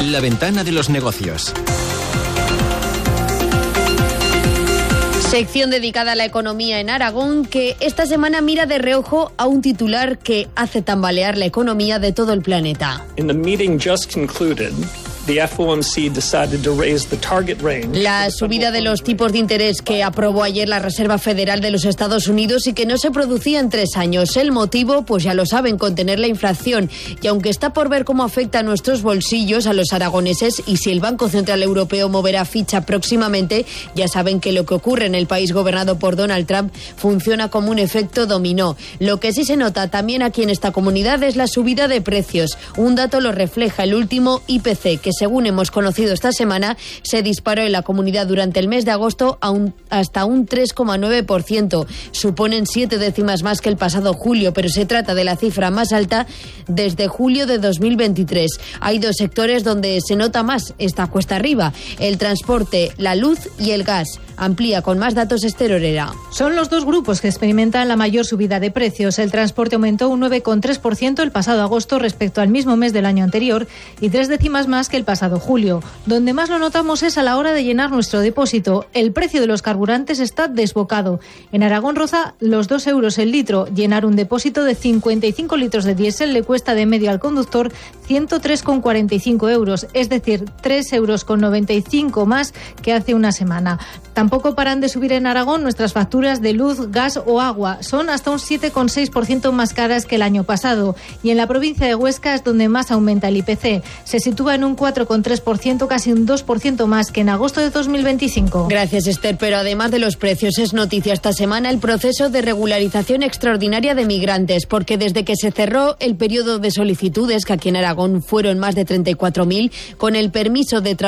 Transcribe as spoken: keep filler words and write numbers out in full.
La ventana de los negocios. Sección dedicada a la economía en Aragón, que esta semana mira de reojo a un titular que hace tambalear la economía de todo el planeta. In the meeting just concluded, the F O M C decided to raise the target range. La subida de los tipos de interés que aprobó ayer la Reserva Federal de los Estados Unidos y que no se producía en tres años. El motivo, pues ya lo saben, contener la inflación. Y aunque está por ver cómo afecta a nuestros bolsillos, a los aragoneses, y si el Banco Central Europeo moverá ficha próximamente, ya saben que lo que ocurre en el país gobernado por Donald Trump funciona como un efecto dominó. Lo que sí se nota también aquí en esta comunidad es la subida de precios. Un dato lo refleja el último I P C, que según hemos conocido esta semana, se disparó en la comunidad durante el mes de agosto a un, hasta un tres coma nueve por ciento. Suponen siete décimas más que el pasado julio, pero se trata de la cifra más alta desde julio de dos mil veintitrés. Hay dos sectores donde se nota más esta cuesta arriba: el transporte, la luz y el gas. Amplía con más datos Esther Orera. Son los dos grupos que experimentan la mayor subida de precios. El transporte aumentó un nueve coma tres por ciento el pasado agosto respecto al mismo mes del año anterior y tres décimas más que el pasado julio. Donde más lo notamos es a la hora de llenar nuestro depósito. El precio de los carburantes está desbocado. En Aragón roza los dos euros el litro. Llenar un depósito de cincuenta y cinco litros de diésel le cuesta de medio al conductor ciento tres coma cuarenta y cinco euros, es decir, tres euros con noventa y cinco más que hace una semana. Tampoco paran de subir en Aragón nuestras facturas de luz, gas o agua. Son hasta un siete coma seis por ciento más caras que el año pasado. Y en la provincia de Huesca es donde más aumenta el I P C. Se sitúa en un cuatro coma tres por ciento, casi un dos por ciento más que en agosto de dos mil veinticinco. Gracias, Esther. Pero además de los precios, es noticia esta semana el proceso de regularización extraordinaria de migrantes, porque desde que se cerró el periodo de solicitudes, que aquí en Aragón fueron más de treinta y cuatro mil, con el permiso de trabajo